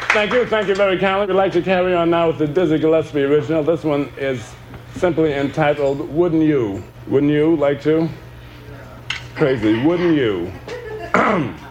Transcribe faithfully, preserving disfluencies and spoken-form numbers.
Thank you, thank you very kindly. We'd like to carry on now with the Dizzy Gillespie original. This one is simply entitled, Wouldn't You? Wouldn't you like to? Crazy, wouldn't you?